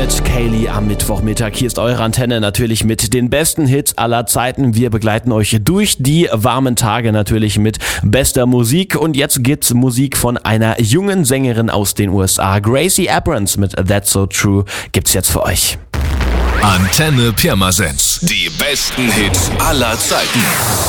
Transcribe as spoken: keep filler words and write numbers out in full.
mit Kaylee am Mittwochmittag. Hier ist eure Antenne natürlich mit den besten Hits aller Zeiten. Wir begleiten euch durch die warmen Tage natürlich mit bester Musik. Und jetzt gibt's Musik von einer jungen Sängerin aus den U S A. Gracie Abrams mit That's So True gibt's jetzt für euch. Antenne Pirmasens. Die besten Hits aller Zeiten.